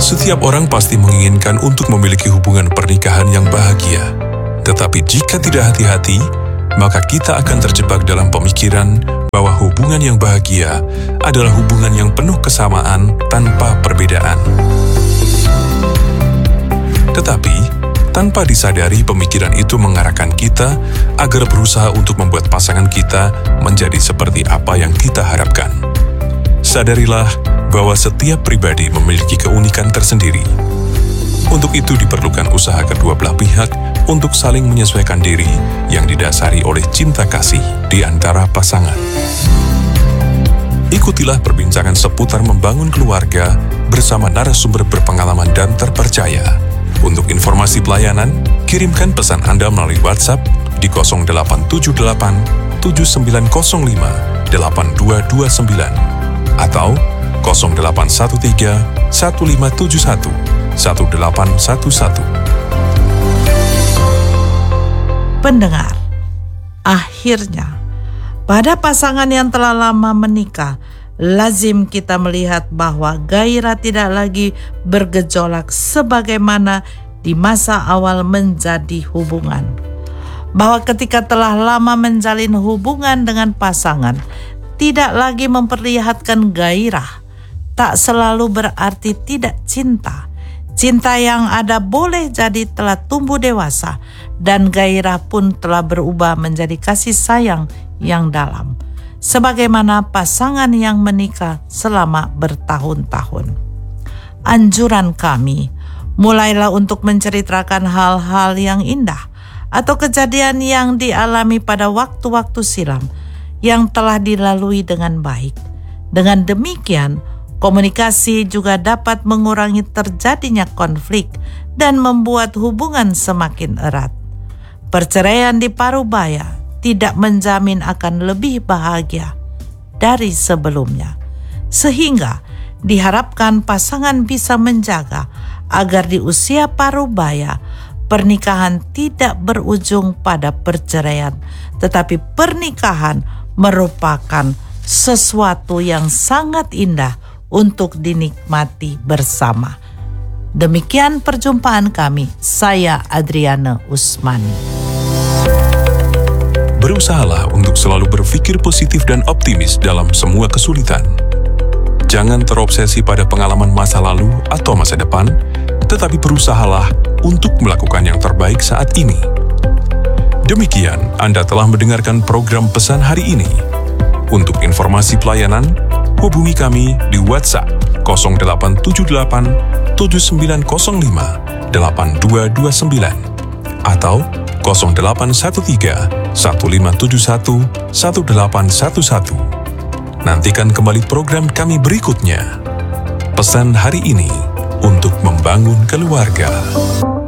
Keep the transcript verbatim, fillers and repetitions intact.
Setiap orang pasti menginginkan untuk memiliki hubungan pernikahan yang bahagia. Tetapi jika tidak hati-hati, maka kita akan terjebak dalam pemikiran bahwa hubungan yang bahagia adalah hubungan yang penuh kesamaan tanpa perbedaan. Tetapi, tanpa disadari pemikiran itu mengarahkan kita agar berusaha untuk membuat pasangan kita menjadi seperti apa yang kita harapkan. Sadarilah bahwa setiap pribadi memiliki keunikan tersendiri. Untuk itu diperlukan usaha kedua belah pihak untuk saling menyesuaikan diri yang didasari oleh cinta kasih di antara pasangan. Ikutilah perbincangan seputar membangun keluarga bersama narasumber berpengalaman dan terpercaya. Untuk informasi pelayanan, kirimkan pesan Anda melalui WhatsApp di nol delapan tujuh delapan tujuh sembilan nol lima delapan dua dua sembilan atau nol delapan satu tiga satu lima tujuh satu satu delapan satu satu. Pendengar, akhirnya pada pasangan yang telah lama menikah, lazim kita melihat bahwa gairah tidak lagi bergejolak sebagaimana di masa awal menjadi hubungan. Bahwa ketika telah lama menjalin hubungan dengan pasangan, tidak lagi memperlihatkan gairah, tak selalu berarti tidak cinta. Cinta yang ada boleh jadi telah tumbuh dewasa dan gairah pun telah berubah menjadi kasih sayang yang dalam. Sebagaimana pasangan yang menikah selama bertahun-tahun. Anjuran kami, mulailah untuk menceritakan hal-hal yang indah atau kejadian yang dialami pada waktu-waktu silam yang telah dilalui dengan baik. Dengan demikian, komunikasi juga dapat mengurangi terjadinya konflik dan membuat hubungan semakin erat. Perceraian di parubaya tidak menjamin akan lebih bahagia dari sebelumnya. Sehingga diharapkan pasangan bisa menjaga agar di usia parubaya pernikahan tidak berujung pada perceraian, tetapi pernikahan merupakan sesuatu yang sangat indah untuk dinikmati bersama. Demikian perjumpaan kami. Saya Adriana Usmani. Berusahalah untuk selalu berpikir positif dan optimis dalam semua kesulitan. Jangan terobsesi pada pengalaman masa lalu atau masa depan, tetapi berusahalah untuk melakukan yang terbaik saat ini. Demikian, Anda telah mendengarkan program Pesan Hari Ini. Untuk informasi pelayanan, hubungi kami di WhatsApp nol delapan tujuh delapan tujuh sembilan nol lima delapan dua dua sembilan atau nol delapan satu tiga satu lima tujuh satu satu delapan satu satu. Nantikan kembali program kami berikutnya. Pesan Hari Ini untuk membangun keluarga.